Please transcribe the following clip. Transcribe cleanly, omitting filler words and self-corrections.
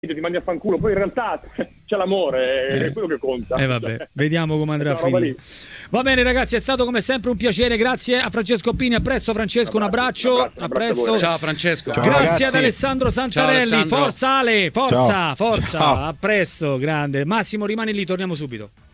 ti mandi a fanculo, poi in realtà c'è l'amore, è quello che conta. Vabbè, vediamo come andrà a finire. Va bene ragazzi, è stato come sempre un piacere, grazie a Francesco Pini, a presto Francesco, un abbraccio. A presto. Ciao Francesco. Ciao, grazie ragazzi. Ad Alessandro Santarelli, ciao, Alessandro. Forza Ale, forza, ciao. A presto, grande. Massimo rimani lì, torniamo subito.